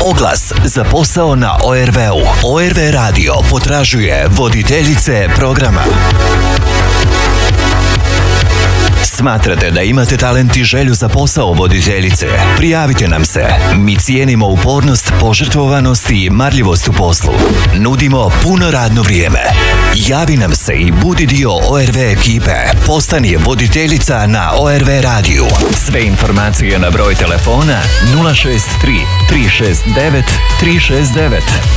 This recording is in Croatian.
Oglas za posao na ORV-u. ORV radio potražuje voditeljice programa. Smatrate da imate talent i želju za posao voditeljice? Prijavite nam se. Mi cijenimo upornost, požrtvovanost i marljivost u poslu. Nudimo puno radno vrijeme. Javi nam se i budi dio ORV ekipe. Postani voditeljica na ORV radiju. Sve informacije na broj telefona 063 369 369